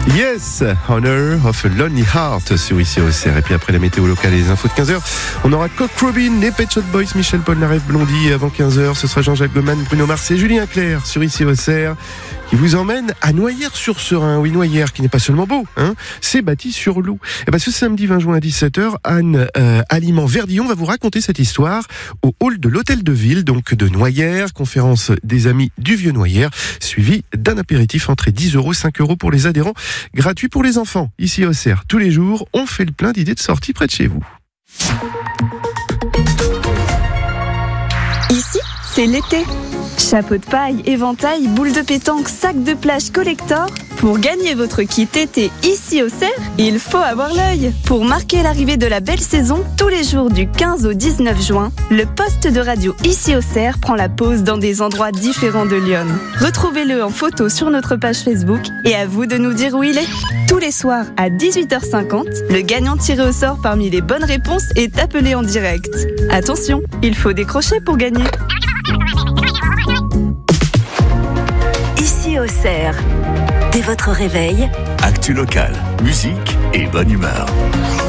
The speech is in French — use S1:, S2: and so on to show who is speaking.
S1: Yes, Honor of a Lonely Heart sur ici au CR. Et puis après la météo locale et les infos de 15h, on aura Cock Robin, les Pet Shop Boys, Michel Polnareff, Blondie. Et avant 15h, ce sera Jean-Jacques Goldman, Bruno Mars et Julien Clerc sur ici au CR, qui vous emmène à Noyères-sur-Serein. Oui, Noyères, qui n'est pas seulement beau, c'est bâti sur l'eau. Et ben, ce samedi 20 juin à 17h, Anne Aliment Verdillon va vous raconter cette histoire au hall de l'hôtel de ville, donc de Noyères, conférence des amis du Vieux Noyères, suivi d'un apéritif, entrée 10 €, 5 € pour les adhérents, gratuit pour les enfants. Ici au CR, tous les jours, on fait le plein d'idées de sorties près de chez vous.
S2: Ici, c'est l'été. Chapeau de paille, éventail, boule de pétanque, sac de plage collector. Pour gagner votre kit été ici au CER, il faut avoir l'œil. Pour marquer l'arrivée de la belle saison, tous les jours du 15 au 19 juin, le poste de radio ici au CER prend la pause dans des endroits différents de Lyon. Retrouvez-le en photo sur notre page Facebook et à vous de nous dire où il est. Tous les soirs à 18h50, le gagnant tiré au sort parmi les bonnes réponses est appelé en direct. Attention, il faut décrocher pour gagner.
S3: Ici au CER, dès votre réveil,
S4: actu local, musique et bonne humeur.